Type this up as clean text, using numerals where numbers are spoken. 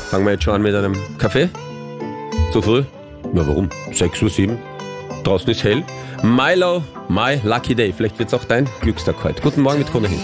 Fangen wir jetzt schon an mit einem Kaffee? Zu früh? Na warum? 6:07 Uhr. Draußen ist hell. Milo, my lucky day. Vielleicht wird es auch dein Glückstag heute. Guten Morgen mit Konrad.